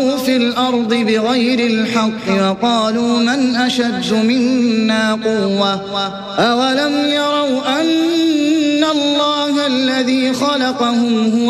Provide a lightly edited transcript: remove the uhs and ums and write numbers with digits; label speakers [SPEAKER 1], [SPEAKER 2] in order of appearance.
[SPEAKER 1] في الأرض بغير الحق وقالوا من أشد منا قوة أولم يروا أن الله الذي خلقهم هو